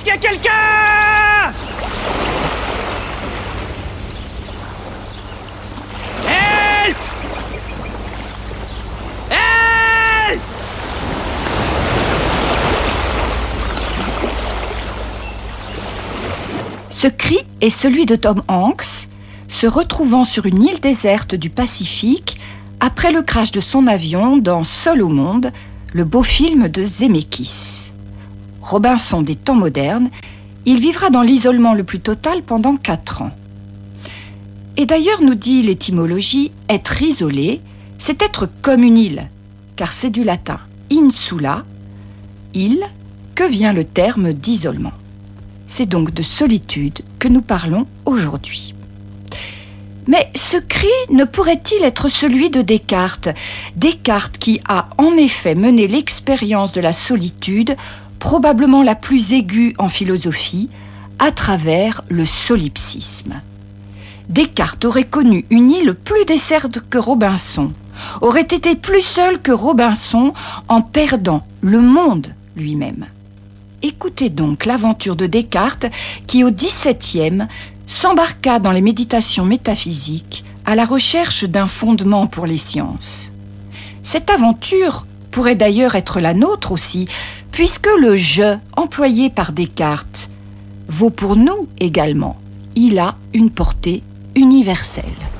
y a quelqu'un? Help! Help! Ce cri est celui de Tom Hanks, se retrouvant sur une île déserte du Pacifique après le crash de son avion dans Seul au monde, le beau film de Zemeckis. Robinson des temps modernes, il vivra dans l'isolement le plus total pendant 4 ans. Et d'ailleurs, nous dit l'étymologie, être isolé, c'est être comme une île, car c'est du latin insula, île, que vient le terme d'isolement. C'est donc de solitude que nous parlons aujourd'hui. Mais ce cri ne pourrait-il être celui de Descartes? Descartes qui a en effet mené l'expérience de la solitude, probablement la plus aiguë en philosophie, à travers le solipsisme. Descartes aurait connu une île plus déserte que Robinson, aurait été plus seul que Robinson en perdant le monde lui-même. Écoutez donc l'aventure de Descartes qui, au XVIIe, s'embarqua dans les méditations métaphysiques à la recherche d'un fondement pour les sciences. Cette aventure pourrait d'ailleurs être la nôtre aussi, puisque le « je » employé par Descartes vaut pour nous également. Il a une portée universelle.